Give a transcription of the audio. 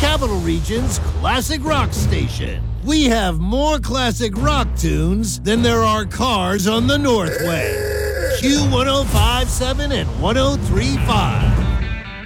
Capital Region's classic rock station. We have more classic rock tunes than there are cars on the Northway. Q1057 and 1035.